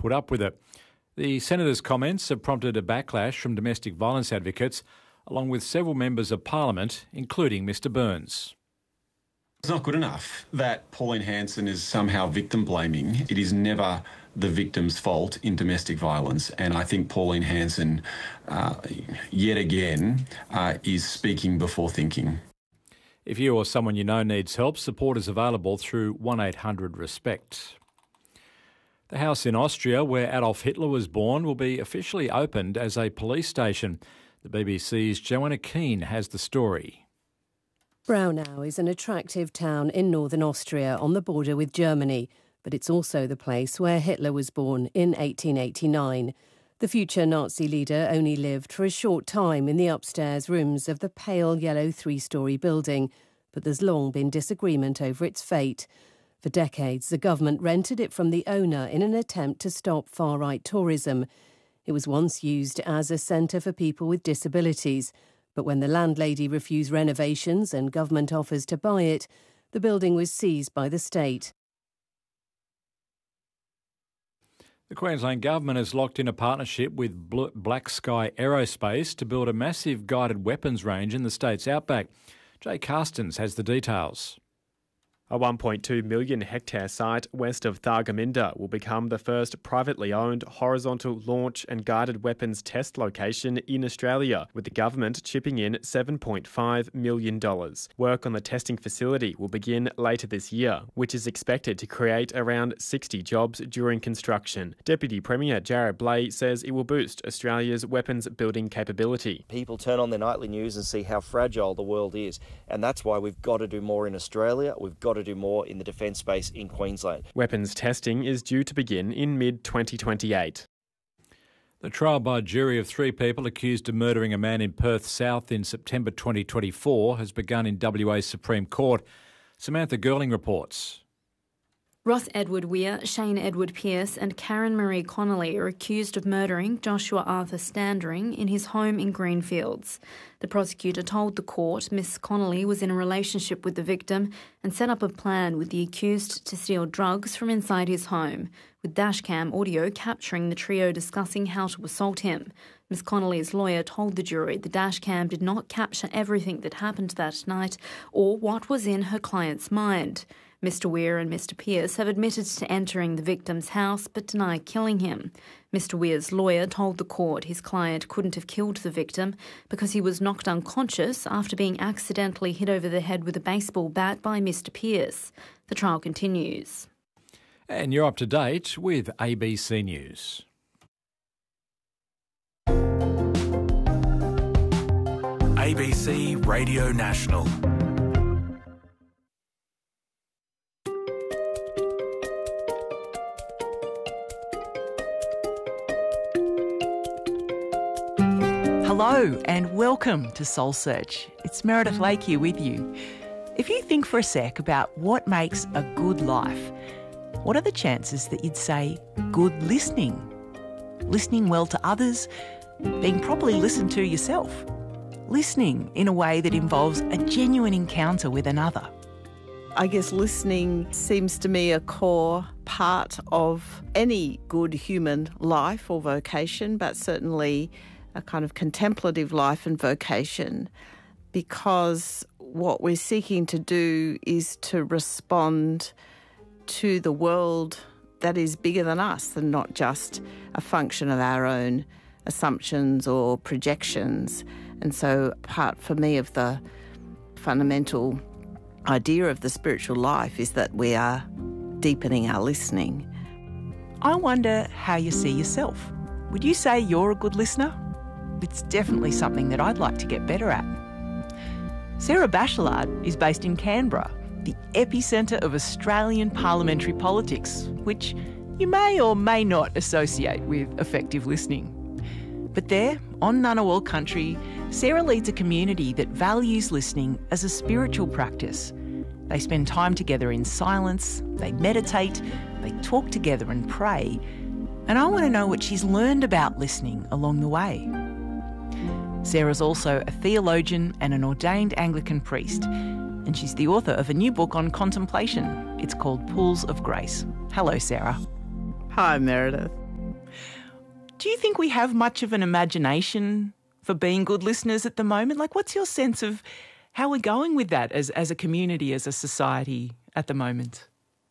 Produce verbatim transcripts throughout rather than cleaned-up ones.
put up with it. The Senator's comments have prompted a backlash from domestic violence advocates, along with several members of Parliament, including Mr Burns. It's not good enough that Pauline Hanson is somehow victim blaming. It is never the victim's fault in domestic violence. And I think Pauline Hanson, uh, yet again, uh, is speaking before thinking. If you or someone you know needs help, support is available through one eight hundred RESPECT. The house in Austria where Adolf Hitler was born will be officially opened as a police station. The B B C's Joanna Keane has the story. Braunau is an attractive town in northern Austria on the border with Germany, but it's also the place where Hitler was born in eighteen eighty-nine. The future Nazi leader only lived for a short time in the upstairs rooms of the pale yellow three-storey building, but there's long been disagreement over its fate. For decades, the government rented it from the owner in an attempt to stop far-right tourism. It was once used as a centre for people with disabilities, but when the landlady refused renovations and government offers to buy it, the building was seized by the state. The Queensland Government has locked in a partnership with Black Sky Aerospace to build a massive guided weapons range in the state's outback. Jay Carstens has the details. A one point two million hectare site west of Thargomindah will become the first privately owned horizontal launch and guided weapons test location in Australia, with the government chipping in seven point five million dollars. Work on the testing facility will begin later this year, which is expected to create around sixty jobs during construction. Deputy Premier Jared Blay says it will boost Australia's weapons building capability. People turn on their nightly news and see how fragile the world is, and that's why we've got to do more in Australia. We've got to do more in the defence space in Queensland. Weapons testing is due to begin in mid twenty twenty-eight. The trial by a jury of three people accused of murdering a man in Perth South in September twenty twenty-four has begun in W A's Supreme Court. Samantha Girling reports. Ross Edward Weir, Shane Edward Pearce and Karen Marie Connolly are accused of murdering Joshua Arthur Standering in his home in Greenfields. The prosecutor told the court Miss Connolly was in a relationship with the victim and set up a plan with the accused to steal drugs from inside his home, with dashcam audio capturing the trio discussing how to assault him. Miss Connolly's lawyer told the jury the dashcam did not capture everything that happened that night or what was in her client's mind. Mister Weir and Mister Pearce have admitted to entering the victim's house but deny killing him. Mister Weir's lawyer told the court his client couldn't have killed the victim because he was knocked unconscious after being accidentally hit over the head with a baseball bat by Mister Pearce. The trial continues. And you're up to date with A B C News. A B C Radio National. Hello and welcome to Soul Search. It's Meredith Lake here with you. If you think for a sec about what makes a good life, what are the chances that you'd say good listening? Listening well to others, being properly listened to yourself, listening in a way that involves a genuine encounter with another. I guess listening seems to me a core part of any good human life or vocation, but certainly a kind of contemplative life and vocation, because what we're seeking to do is to respond to the world that is bigger than us and not just a function of our own assumptions or projections. And so part for me of the fundamental idea of the spiritual life is that we are deepening our listening. I wonder how you see yourself. Would you say you're a good listener? It's definitely something that I'd like to get better at. Sarah Bachelard is based in Canberra, the epicentre of Australian parliamentary politics, which you may or may not associate with effective listening. But there, on Ngunnawal country, Sarah leads a community that values listening as a spiritual practice. They spend time together in silence, they meditate, they talk together and pray. And I want to know what she's learned about listening along the way. Sarah's also a theologian and an ordained Anglican priest, and she's the author of a new book on contemplation. It's called Pools of Grace. Hello, Sarah. Hi, Meredith. Do you think we have much of an imagination for being good listeners at the moment? Like, what's your sense of how we're going with that as, as a community, as a society at the moment?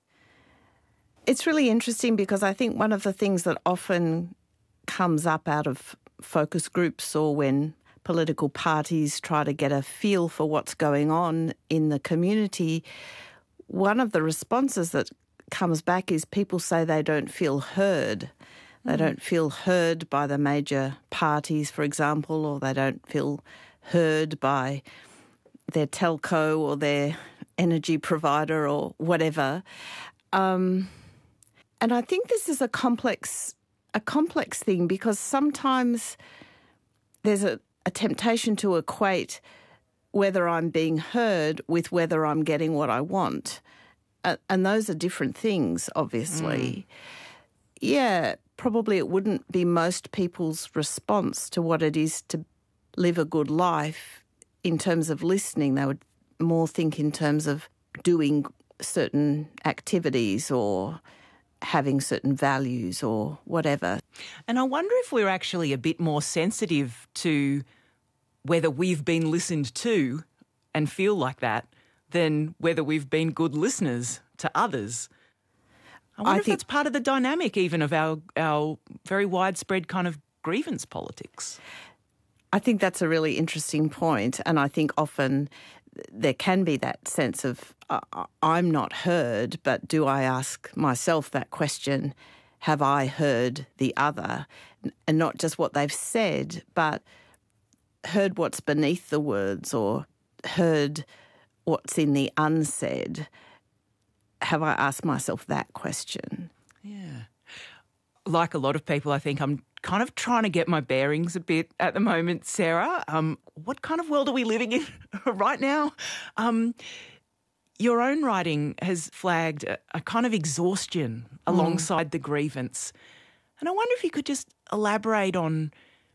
It's really interesting because I think one of the things that often comes up out of focus groups or when political parties try to get a feel for what's going on in the community, one of the responses that comes back is people say they don't feel heard. They mm. don't feel heard by the major parties, for example, or they don't feel heard by their telco or their energy provider or whatever. Um, and I think this is a complex, a complex thing because sometimes there's a, a temptation to equate whether I'm being heard with whether I'm getting what I want. Uh, and those are different things, obviously. Mm. Yeah, probably it wouldn't be most people's response to what it is to live a good life in terms of listening. They would more think in terms of doing certain activities or having certain values or whatever. And I wonder if we're actually a bit more sensitive to whether we've been listened to and feel like that than whether we've been good listeners to others. I wonder I if think, that's part of the dynamic even of our, our very widespread kind of grievance politics. I think that's a really interesting point, and I think often there can be that sense of uh, I'm not heard, but do I ask myself that question, have I heard the other? And not just what they've said, but heard what's beneath the words or heard what's in the unsaid. Have I asked myself that question? Yeah. Like a lot of people, I think I'm kind of trying to get my bearings a bit at the moment, Sarah. Um, what kind of world are we living in right now? Um, your own writing has flagged a, a kind of exhaustion mm. alongside the grievance. And I wonder if you could just elaborate on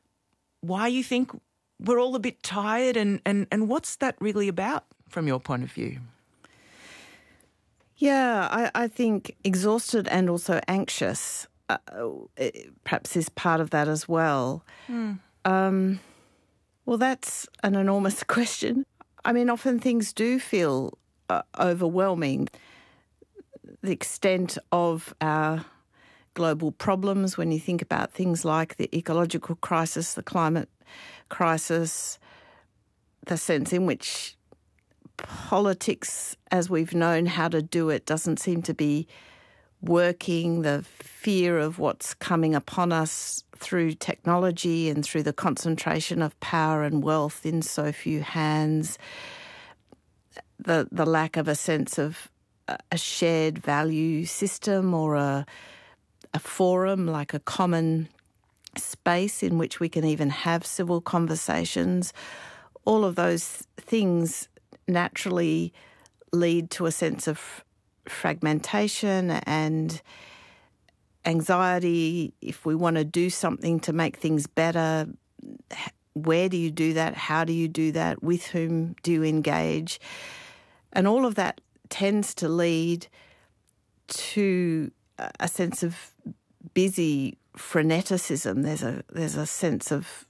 why you think we're all a bit tired and, and, and what's that really about from your point of view? Yeah, I, I think exhausted and also anxious uh, perhaps is part of that as well. Mm. Um, well, that's an enormous question. I mean, often things do feel uh, overwhelming. The extent of our global problems, when you think about things like the ecological crisis, the climate crisis, the sense in which politics, as we've known how to do it, doesn't seem to be working, the fear of what's coming upon us through technology and through the concentration of power and wealth in so few hands, the the lack of a sense of a shared value system or a a forum, like a common space in which we can even have civil conversations. All of those things naturally lead to a sense of fragmentation and anxiety. If we want to do something to make things better, where do you do that? How do you do that? With whom do you engage? And all of that tends to lead to a sense of busy freneticism. There's a there's a sense of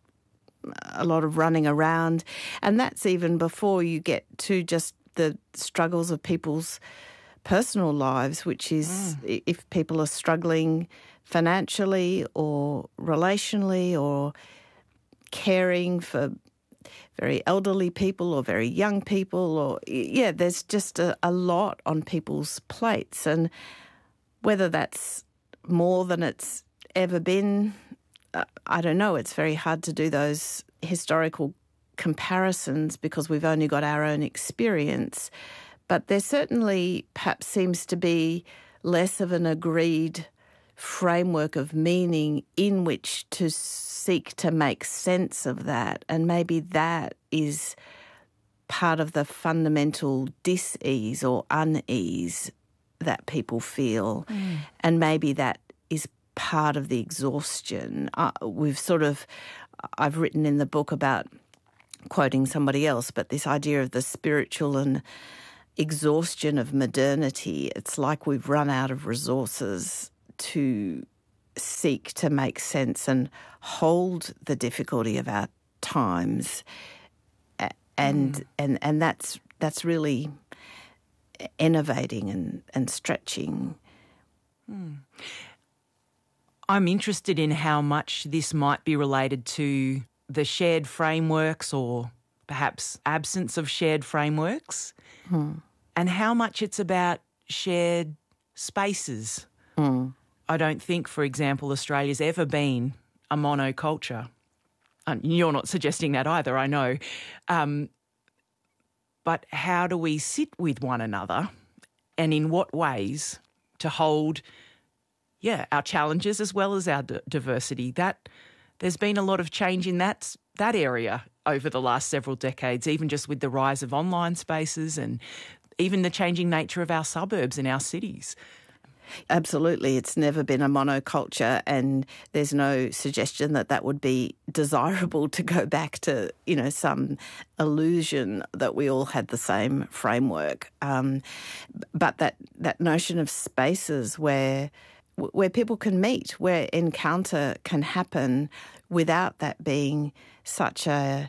a lot of running around, and that's even before you get to just the struggles of people's personal lives, which is mm. if people are struggling financially or relationally or caring for very elderly people or very young people, or yeah, there's just a, a lot on people's plates, and whether that's more than it's ever been, I don't know. It's very hard to do those historical comparisons because we've only got our own experience. But there certainly perhaps seems to be less of an agreed framework of meaning in which to seek to make sense of that. And maybe that is part of the fundamental dis-ease or unease that people feel. Mm. And maybe that is part of the exhaustion. Uh, we've sort of, I've written in the book about quoting somebody else, but this idea of the spiritual and exhaustion of modernity. It's like we've run out of resources to seek to make sense and hold the difficulty of our times, and mm. and and that's that's really innovating and, and stretching. Mm. I'm interested in how much this might be related to the shared frameworks or perhaps absence of shared frameworks, mm. and how much it's about shared spaces. Mm. I don't think, for example, Australia's ever been a monoculture. And you're not suggesting that either, I know. Um, but how do we sit with one another, and in what ways to hold, yeah, our challenges as well as our d- diversity? That there's been a lot of change in that that area over the last several decades, even just with the rise of online spaces and even the changing nature of our suburbs and our cities. Absolutely. It's never been a monoculture, and there's no suggestion that that would be desirable to go back to, you know, some illusion that we all had the same framework. Um, but that, that notion of spaces where where people can meet, where encounter can happen without that being such a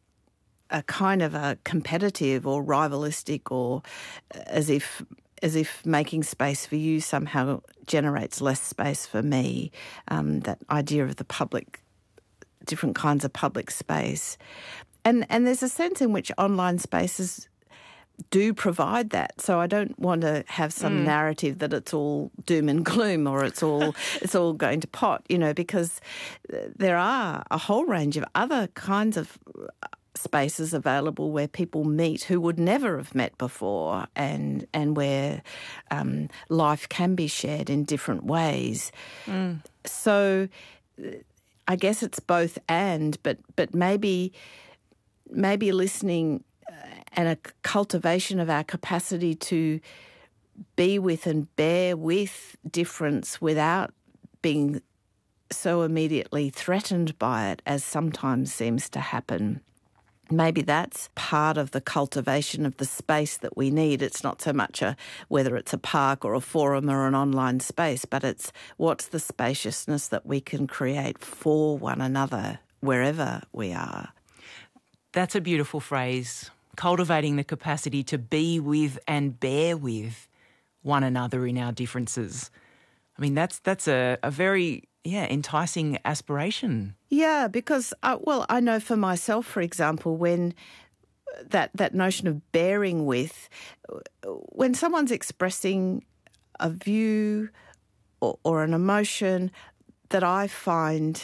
a kind of a competitive or rivalistic, or as if as if making space for you somehow generates less space for me. Um, that idea of the public, different kinds of public space. And and there's a sense in which online spaces do provide that. So I don't want to have some mm. narrative that it's all doom and gloom, or it's all it's all going to pot, you know, because there are a whole range of other kinds of spaces available where people meet who would never have met before, and and where um, life can be shared in different ways. Mm. So I guess it's both and, but but maybe maybe listening and a cultivation of our capacity to be with and bear with difference without being so immediately threatened by it as sometimes seems to happen. Maybe that's part of the cultivation of the space that we need. It's not so much a whether it's a park or a forum or an online space, but it's what's the spaciousness that we can create for one another wherever we are. That's a beautiful phrase. Cultivating the capacity to be with and bear with one another in our differences. I mean, that's that's a, a very, yeah, enticing aspiration. Yeah, because, uh, well, I know for myself, for example, when that, that notion of bearing with, when someone's expressing a view or, or an emotion that I find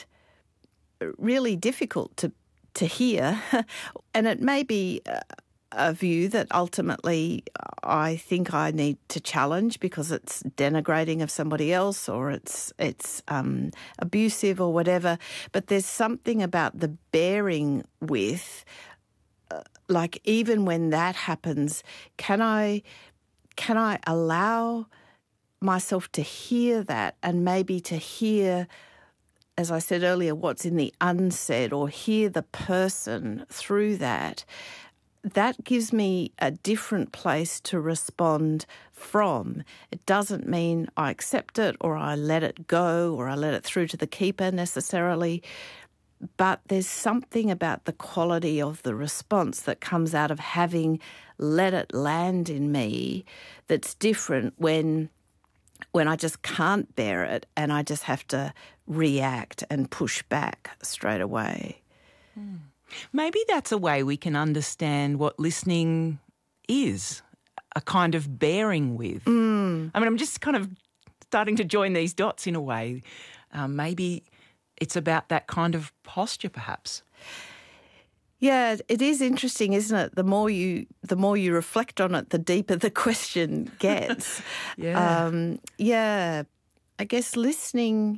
really difficult to, to hear, and it may be Uh, a view that ultimately I think I need to challenge because it's denigrating of somebody else, or it's it's um, abusive or whatever. But there's something about the bearing with, uh, like even when that happens, can I can I allow myself to hear that, and maybe to hear, as I said earlier, what's in the unsaid, or hear the person through that. That gives me a different place to respond from. It doesn't mean I accept it or I let it go or I let it through to the keeper necessarily, but there's something about the quality of the response that comes out of having let it land in me that's different when when I just can't bear it and I just have to react and push back straight away. Mm. Maybe that's a way we can understand what listening is, a kind of bearing with. Mm. I mean, I'm just kind of starting to join these dots in a way. Um, maybe it's about that kind of posture, perhaps. Yeah, it is interesting, isn't it? The more you, the more you reflect on it, the deeper the question gets. yeah, um, yeah. I guess listening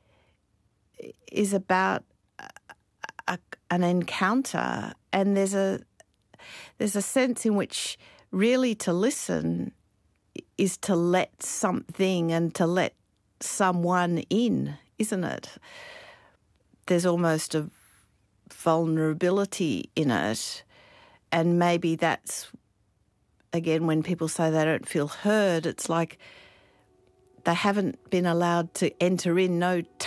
is about A, an encounter, and there's a there's a sense in which really to listen is to let something and to let someone in, isn't it? There's almost a vulnerability in it, and maybe that's, again, when people say they don't feel heard, it's like they haven't been allowed to enter in, no